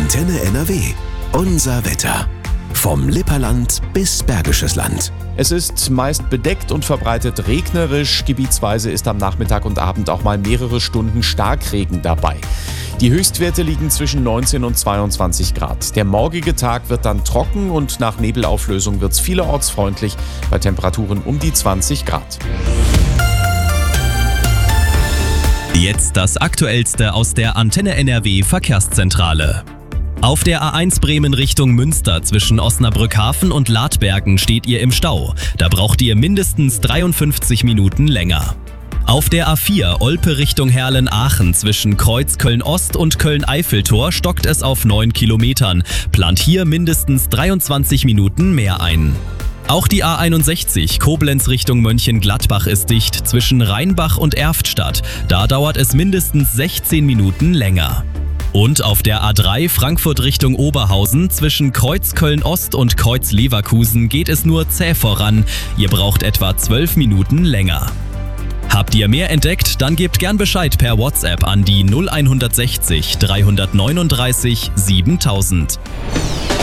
Antenne NRW. Unser Wetter. Vom Lipperland bis Bergisches Land. Es ist meist bedeckt und verbreitet regnerisch. Gebietsweise ist am Nachmittag und Abend auch mal mehrere Stunden Starkregen dabei. Die Höchstwerte liegen zwischen 19 und 22 Grad. Der morgige Tag wird dann trocken und nach Nebelauflösung wird es vielerorts freundlich bei Temperaturen um die 20 Grad. Jetzt das Aktuellste aus der Antenne NRW Verkehrszentrale. Auf der A1 Bremen Richtung Münster zwischen Osnabrück-Hafen und Ladbergen steht ihr im Stau. Da braucht ihr mindestens 53 Minuten länger. Auf der A4 Olpe Richtung Herlen-Aachen zwischen Kreuz Köln-Ost und Köln-Eiffeltor stockt es auf 9 Kilometern. Plant hier mindestens 23 Minuten mehr ein. Auch die A61 Koblenz Richtung Mönchengladbach ist dicht zwischen Rheinbach und Erftstadt. Da dauert es mindestens 16 Minuten länger. Und auf der A3 Frankfurt Richtung Oberhausen zwischen Kreuz Köln-Ost und Kreuz Leverkusen geht es nur zäh voran. Ihr braucht etwa 12 Minuten länger. Habt ihr mehr entdeckt? Dann gebt gern Bescheid per WhatsApp an die 0160 339 7000.